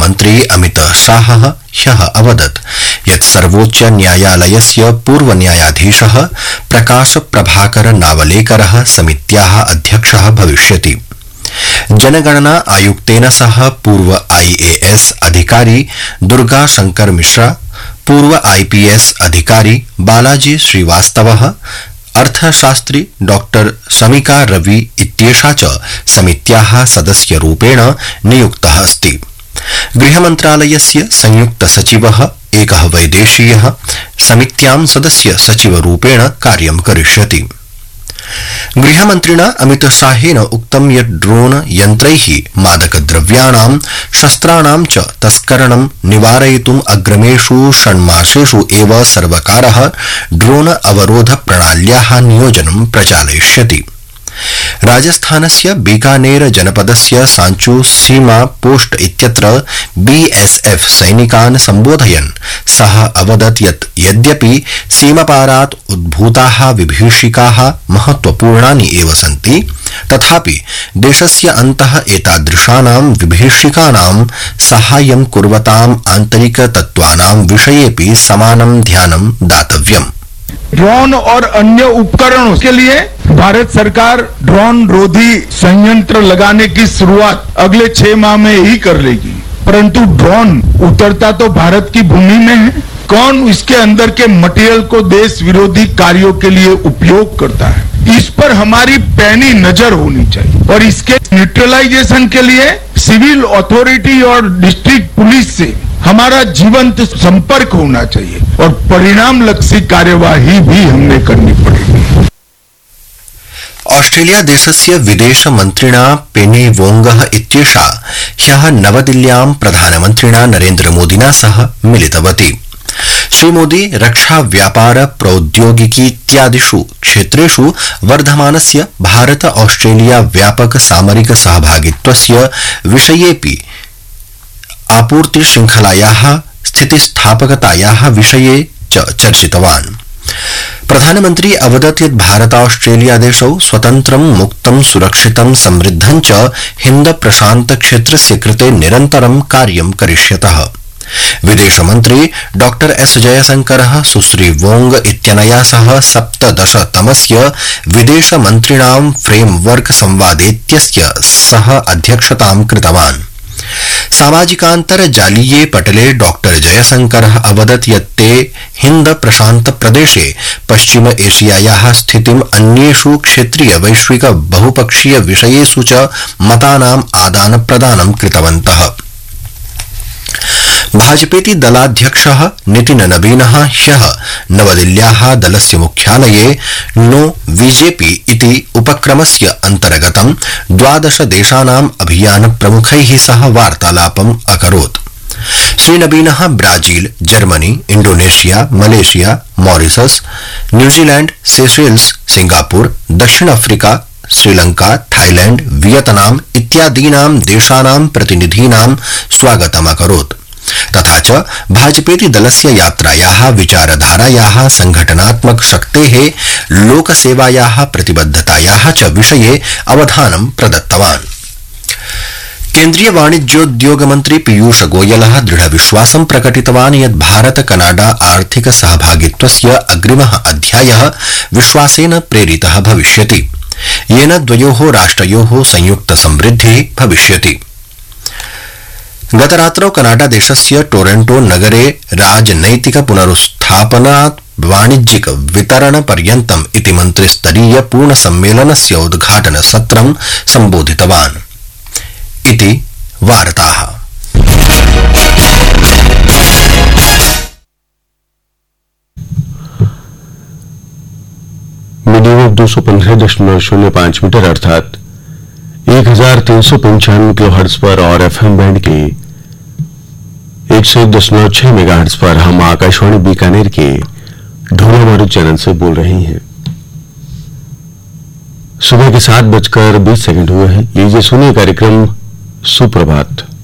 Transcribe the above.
गृहमन्त्री अमित शाहः ह्यः अवदत् यत् सर्वोच्च न्यायालयस्य पूर्वन्यायाधीशः प्रकाश प्रभाकर नावलेकरः समित्याः अध्यक्षः भविष्यति। जनगणना आयुक्तेन सह पूर्व आईएएस अधिकारी दुर्गा शंकर मिश्रा, पूर्व आईपीएस अधिकारी बालाजी श्रीवास्तवः, अर्थशास्त्री डॉक्टर शमिका रवि इत्येषा च समित्याः सदस्यरूपेण नियुक्तः अस्ति। गृहमन्त्रालयस्य संयुक्त सचिवः एकः वैदेशीयः समित्यां सदस्य सचिवरूपेण कार्यं करिष्यति। गृहमन्त्रिणा अमित शाहेन उक्तं यत् ड्रोन यन्त्रैः मादकद्रव्याणां शस्त्राणां च तस्करणं निवारयितुम् अग्रिमेषु षण्मासेषु एव सर्वकारः ड्रोन अवरोध प्रणाल्याः नियोजनं प्रचालयिष्यति। राजस्थानस्य बीकानेर जनपदस्य सांचू सीमा पोस्ट इत्यत्र बीएसएफ सैनिकान् सम्बोधयन् सः अवदत् यत् यद्यपि सीमापारात् उद्भूताः विभीषिकाः महत्वपूर्णानि एव सन्ति, तथापि देशस्य अन्तः एतादृशानां विभीषिकानां साहाय्यं कुर्वताम् आन्तरिकतत्त्वानां विषयेऽपि समानं ध्यानं दातव्यम्। ड्रोन और अन्य उपकरणों के लिए भारत सरकार ड्रोन रोधी संयंत्र लगाने की शुरुआत अगले 6 माह में ही कर लेगी, परंतु ड्रोन उतरता तो भारत की भूमि में है। कौन इसके अंदर के मटेरियल को देश विरोधी कार्यों के लिए उपयोग करता है, इस पर हमारी पैनी नजर होनी चाहिए और इसके न्यूट्रलाइजेशन के लिए सिविल अथॉरिटी और डिस्ट्रिक्ट पुलिस से हमारा जीवंत संपर्क होना चाहिए और परिणाम लक्षी कार्यवाही भी हमने करनी पड़ेगी। ऑस्ट्रेलिया देशस्य विदेश मन्त्रिणा पेनी वोंगः इत्येषा ह्यः नवदिल्ल्यां प्रधानमन्त्रिणा नरेन्द्र मोदिना सह मिलितवती। श्रीमोदी रक्षा व्यापार प्रौद्योगिकी इत्यादिषु क्षेत्रेषु वर्धमानस्य भारत ऑस्ट्रेलिया व्यापक सामरिक सहभागित्वस्य विषयेऽपि आपूर्ति श्रृंखलायाः स्थितिस्थापकतायाः विषये च चर्चितवान्। प्रधानमन्त्री अवदत् यत् भारत ऑस्ट्रेलिया देशौ स्वतन्त्रं मुक्तं सुरक्षितं समृद्धं च हिन्द प्रशान्त क्षेत्रस्य कृते निरन्तरं कार्यं करिष्यतः। विदेशमन्त्री डॉक्टर एस जयशंकरः सुश्री वोंग इत्यनया सह 17तमस्य विदेशमन्त्रिणां फ्रेमवर्क संवादेत्यस्य सह अध्यक्षतां कृतवान्। सामाजिकान्तर्जालीये पटले डॉक्टर जयशंकरः अवदत् यत् ते हिन्द प्रशान्त प्रदेशे पश्चिम एशियायाः स्थितिम् अन्येषु क्षेत्रीय वैश्विक बहुपक्षीय विषयेषु च मतानाम् आदान प्रदानं कृतवन्तः। भाजपेति दलाध्यक्षः नितिन नवीनः ह्यः नवदिल्ल्याः दलस्य मुख्यालये नो बीजेपी इति उपक्रमस्य अन्तर्गतं 12 देशानाम् अभियान प्रमुखैः सह वार्तालापम् अकरोत्। श्रीनवीनः Brazil, Germany, Indonesia, Malaysia, Mauritius, New Zealand, Seychelles, Singapore, दक्षिण अफ्रीका, श्रीलंका, थाईलैंड, वियतनाम इत्यादीनां देशानां प्रतिनिधीनां स्वागतम् अकरोत् तथा च भाजपेति दलस्य यात्रायाः विचारधारायाः संघटनात्मक शक्तेः लोकसेवायाः प्रतिबद्धतायाः च विषये अवधानं प्रदत्तवान्। केन्द्रीय वाणिज्योद्योग मंत्री पीयूष गोयलः दृढविश्वासं प्रकटितवान् यत् भारत कनाडा आर्थिक सहभागित्वस्य अग्रिमः अध्यायः विश्वासेन प्रेरितः भविष्यति, येन द्वयोः राष्ट्रयोः संयुक्त समृद्धिः भविष्यति। गतरात्रौ कनाडा देशस्य टोरंटो नगरे राजनैतिक पुनरुत्थापनात् वाणिज्यिक वितरण पर्यन्तम् इति मन्त्रिस्तरीय पूर्णसम्मेलनस्य उद्घाटन सत्रं सम्बोधितवान् इति वार्ताः। मीडियम 215.05 मीटर अर्थात 1395 किलोहर्ट्ज पर और एफएम बैंड के 101.6 मेगाहर्ट्ज पर हम आकाशवाणी बीकानेर के ढोलामारू चैनल से बोल रहे हैं। सुबह के 7:20 हुए हैं। लीजिए सुनिए कार्यक्रम सुप्रभात।